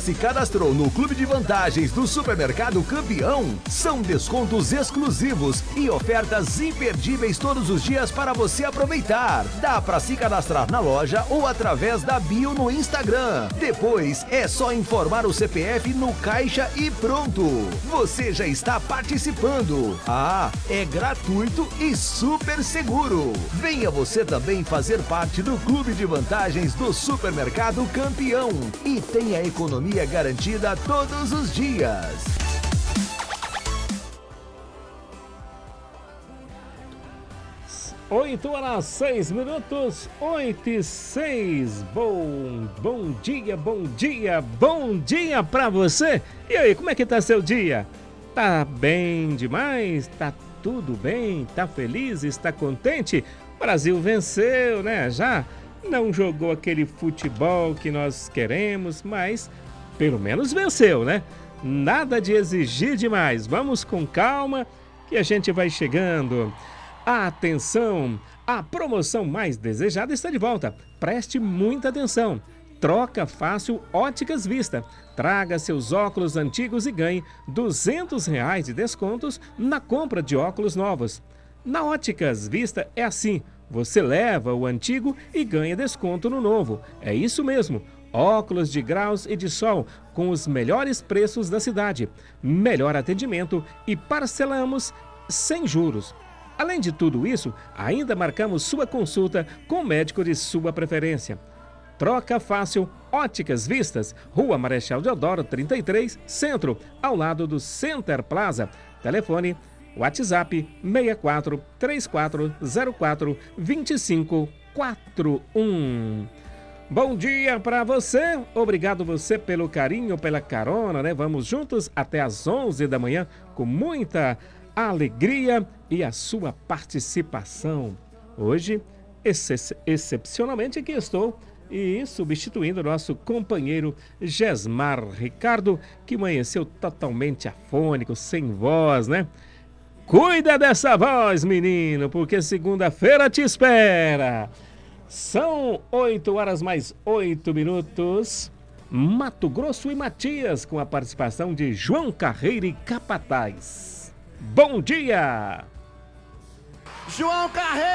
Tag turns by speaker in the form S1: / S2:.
S1: se cadastrou no Clube de Vantagens do Supermercado Campeão, são descontos exclusivos e ofertas imperdíveis todos os dias para você aproveitar. Dá para se cadastrar na loja ou através da bio no Instagram. Depois é só informar o CPF no caixa e pronto. Você já está participando. Ah, é gratuito e super seguro. Venha você também fazer parte do Clube de Vantagens do Supermercado Campeão e tenha economia garantida todos os dias.
S2: 8h06, 8h06. Bom dia pra você. E aí, como é que tá seu dia? Tá bem demais? Tá tudo bem? Tá feliz? Está contente? O Brasil venceu, né? Já não jogou aquele futebol que nós queremos, mas pelo menos venceu, né? Nada de exigir demais. Vamos com calma que a gente vai chegando. Atenção! A promoção mais desejada está de volta. Preste muita atenção. Troca fácil Óticas Vista. Traga seus óculos antigos e ganhe R$200 de descontos na compra de óculos novos. Na Óticas Vista é assim. Você leva o antigo e ganha desconto no novo. É isso mesmo. Óculos de graus e de sol com os melhores preços da cidade. Melhor atendimento e parcelamos sem juros. Além de tudo isso, ainda marcamos sua consulta com o médico de sua preferência. Troca fácil Óticas Vistas, Rua Marechal Deodoro 33, Centro, ao lado do Center Plaza. Telefone WhatsApp 64 3404 2541. Bom dia para você, obrigado você pelo carinho, pela carona, né? Vamos juntos até às 11 da manhã com muita alegria e a sua participação. Hoje, excepcionalmente aqui estou e substituindo o nosso companheiro Gesmar Ricardo, que amanheceu totalmente afônico, sem voz, né? Cuida dessa voz, menino, porque segunda-feira te espera. São 8h mais 8 minutos. Mato Grosso e Matias, com a participação de João Carreira e Capataz. Bom dia!
S3: João Carreira!